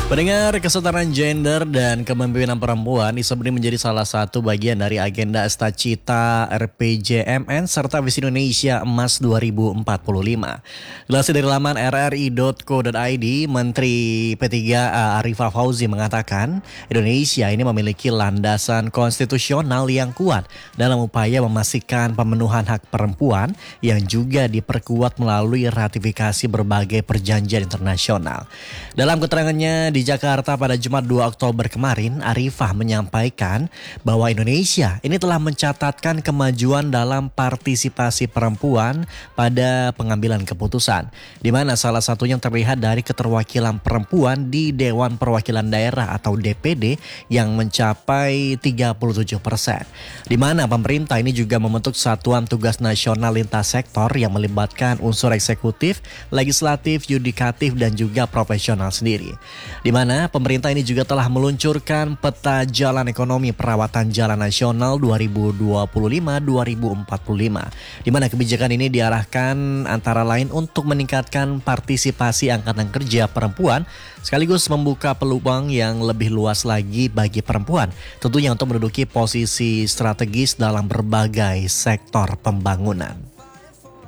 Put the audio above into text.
Pendengar, kesetaraan gender dan kepemimpinan perempuan disebut menjadi salah satu bagian dari agenda Cita RPJMN serta Visi Indonesia Emas 2045. Dilansir dari laman rri.co.id, Menteri P3A Arifah Fauzi mengatakan Indonesia ini memiliki landasan konstitusional yang kuat dalam upaya memastikan pemenuhan hak perempuan yang juga diperkuat melalui ratifikasi berbagai perjanjian internasional. Dalam keterangannya di Jakarta pada Jumat 2 Oktober kemarin, Arifah menyampaikan bahwa Indonesia ini telah mencatatkan kemajuan dalam partisipasi perempuan pada pengambilan keputusan, di mana salah satunya terlihat dari keterwakilan perempuan di Dewan Perwakilan Daerah atau DPD yang mencapai 37%, di mana pemerintah ini juga membentuk Satuan Tugas Nasional Lintas Sektor yang melibatkan unsur eksekutif, legislatif, yudikatif, dan juga profesional sendiri. Di mana pemerintah ini juga telah meluncurkan peta jalan ekonomi perawatan jalan nasional 2025-2045. Di mana kebijakan ini diarahkan antara lain untuk meningkatkan partisipasi angkatan kerja perempuan sekaligus membuka peluang yang lebih luas lagi bagi perempuan, tentunya untuk menduduki posisi strategis dalam berbagai sektor pembangunan.